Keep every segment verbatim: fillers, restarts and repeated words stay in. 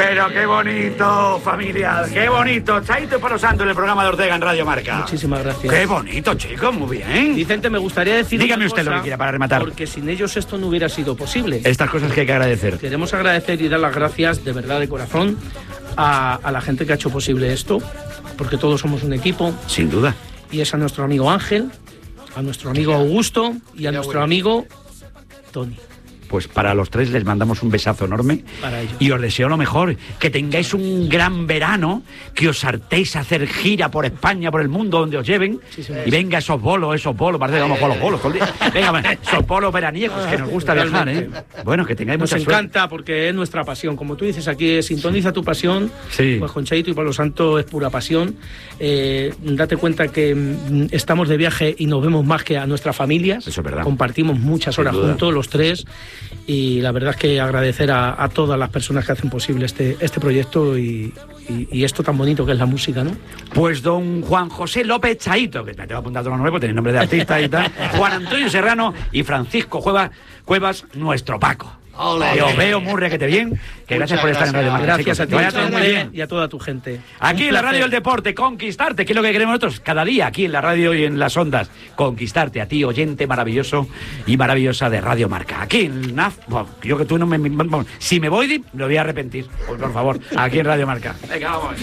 Pero qué bonito, familia, qué bonito. Chaito y Palo Santo en el programa de Ortega en Radio Marca. Muchísimas gracias. Qué bonito, chicos, muy bien. Vicente, me gustaría decir Dígame una usted cosa, lo que quiera para rematar. Porque sin ellos esto no hubiera sido posible. Estas cosas que hay que agradecer. Queremos agradecer y dar las gracias de verdad, de corazón, a, a la gente que ha hecho posible esto, porque todos somos un equipo. Sin duda. Y es a nuestro amigo Ángel, a nuestro amigo Augusto y a nuestro amigo Tony. Pues para los tres les mandamos un besazo enorme Para ellos. y os deseo lo mejor, que tengáis un gran verano, que os hartéis a hacer gira por España, por el mundo, donde os lleven, Sí, sí, y venga esos bolos, esos bolos, parece que vamos con los bolos todo el día. Venga, esos bolos veraniegos, que nos gusta viajar, ¿eh? Bueno, que tengáis Nos mucha encanta suerte. porque es nuestra pasión. Como tú dices aquí, es sintoniza tu pasión. Sí. Pues con Chaito y Palo Santo es pura pasión. Eh, date cuenta que mm, estamos de viaje y nos vemos más que a nuestras familias. Eso es verdad. Compartimos muchas Sin horas duda. juntos, los tres. Y la verdad es que agradecer a, a todas las personas que hacen posible este, este proyecto y, y, y esto tan bonito que es la música, ¿no? Pues don Juan José López Chaito, que te tengo apuntado los nuevos, tiene nombre de artista y tal, Juan Antonio Serrano y Francisco Cuevas, Cuevas nuestro Paco. Olé. Y os veo muy requete bien, que gracias Muchas por estar en Radio Marca. Gracias a ti, Que vaya todo muy Vicente, bien. y a toda tu gente. Aquí Un en la placer. radio del deporte, conquistarte, que es lo que queremos nosotros, cada día aquí en la radio y en las ondas, conquistarte a ti, oyente maravilloso y maravillosa de Radio Marca. Aquí en N A F, bueno, yo que tú no me, me- me- si me voy, me voy a arrepentir, pues por favor, aquí en Radio Marca. Venga, vamos.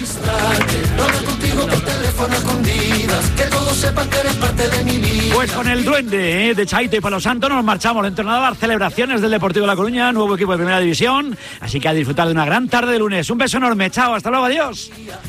Pues con el duende eh, de Chaito y Palo Santo nos marchamos dentro de nada a las celebraciones del Deportivo de La Coruña, nuevo equipo de Primera División, así que a disfrutar de una gran tarde de lunes. Un beso enorme, chao, hasta luego, adiós.